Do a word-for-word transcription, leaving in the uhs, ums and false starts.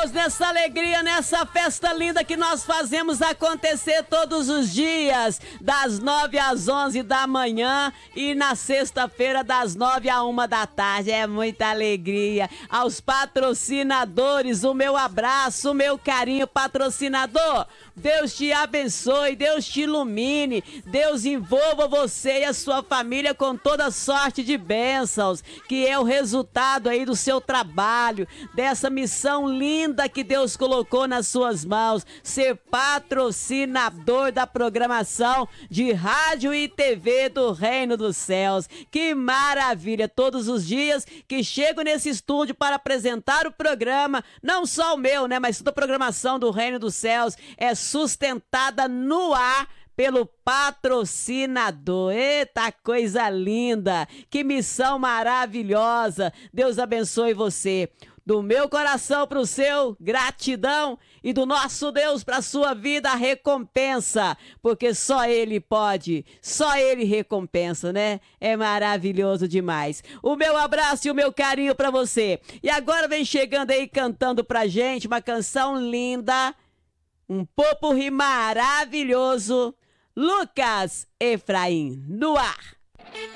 Deus, nessa alegria, nessa festa linda que nós fazemos acontecer todos os dias, das nove às onze da manhã e na sexta-feira das nove à uma da tarde. É muita alegria. Aos patrocinadores, o meu abraço, o meu carinho, patrocinador. Deus te abençoe, Deus te ilumine, Deus envolva você e a sua família com toda sorte de bênçãos, que é o resultado aí do seu trabalho, dessa missão linda que Deus colocou nas suas mãos, ser patrocinador da programação de rádio e T V do Reino dos Céus. Que maravilha! Todos os dias que chego nesse estúdio para apresentar o programa, não só o meu, né, mas toda a programação do Reino dos Céus é sustentada no ar pelo patrocinador. Eita, coisa linda! Que missão maravilhosa! Deus abençoe você. Do meu coração para o seu, gratidão, e do nosso Deus para a sua vida, a recompensa, porque só Ele pode, só Ele recompensa, né? É maravilhoso demais. O meu abraço e o meu carinho para você. E agora vem chegando aí cantando pra gente uma canção linda, um popurrí maravilhoso, Lucas Efraim, no ar.